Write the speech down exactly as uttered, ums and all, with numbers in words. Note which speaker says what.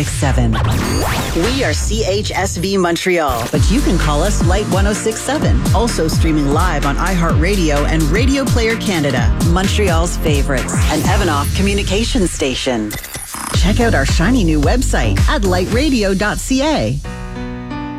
Speaker 1: seven. We are C H S V Montreal, but you can call us Light ten sixty-seven. Also streaming live on iHeartRadio and Radio Player Canada, Montreal's favorites, an Evanoff communication station. Check out our shiny new website at light radio dot c a.